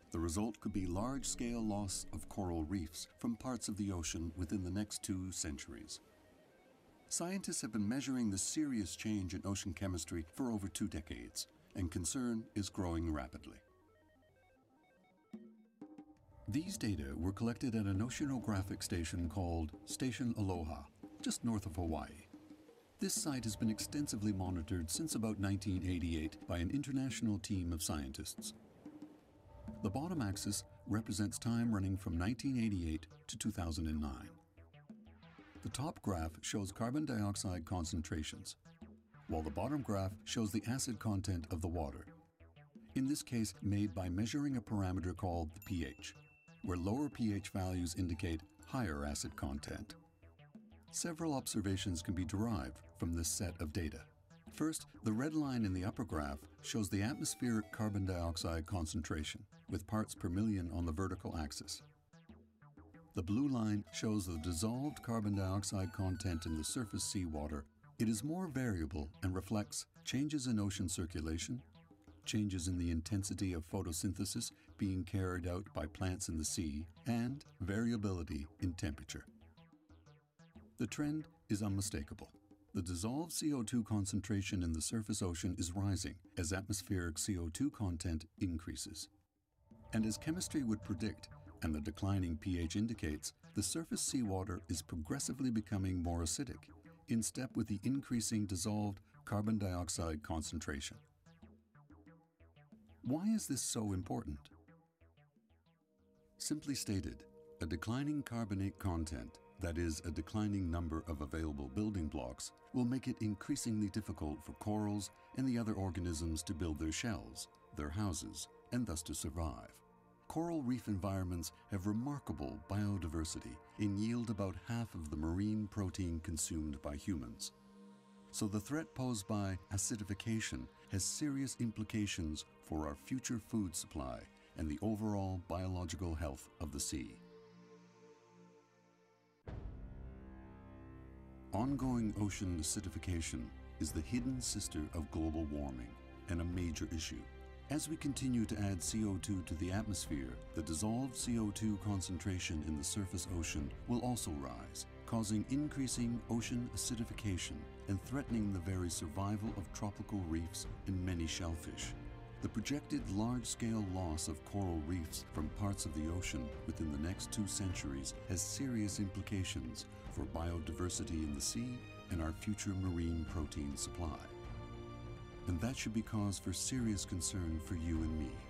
The result could be large-scale loss of coral reefs from parts of the ocean within the next 2 centuries. Scientists have been measuring the serious change in ocean chemistry for over 2 decades, and concern is growing rapidly. These data were collected at an oceanographic station called Station Aloha, just north of Hawaii. This site has been extensively monitored since about 1988 by an international team of scientists. The bottom axis represents time running from 1988 to 2009. The top graph shows carbon dioxide concentrations, while the bottom graph shows the acid content of the water, in this case made by measuring a parameter called the pH, where lower pH values indicate higher acid content. Several observations can be derived from this set of data. First, the red line in the upper graph shows the atmospheric carbon dioxide concentration, with parts per million on the vertical axis. The blue line shows the dissolved carbon dioxide content in the surface seawater. It is more variable and reflects changes in ocean circulation, changes in the intensity of photosynthesis being carried out by plants in the sea, and variability in temperature. The trend is unmistakable. The dissolved CO2 concentration in the surface ocean is rising as atmospheric CO2 content increases. And as chemistry would predict, and the declining pH indicates, the surface seawater is progressively becoming more acidic, in step with the increasing dissolved carbon dioxide concentration. Why is this so important? Simply stated, a declining carbonate content, that is, a declining number of available building blocks, will make it increasingly difficult for corals and the other organisms to build their shells, their houses, and thus to survive. Coral reef environments have remarkable biodiversity and yield about half of the marine protein consumed by humans. So the threat posed by acidification has serious implications for our future food supply and the overall biological health of the sea. Ongoing ocean acidification is the hidden sister of global warming and a major issue. As we continue to add CO2 to the atmosphere, the dissolved CO2 concentration in the surface ocean will also rise, causing increasing ocean acidification and threatening the very survival of tropical reefs and many shellfish. The projected large-scale loss of coral reefs from parts of the ocean within the next 2 centuries has serious implications for biodiversity in the sea and our future marine protein supply. And that should be cause for serious concern for you and me.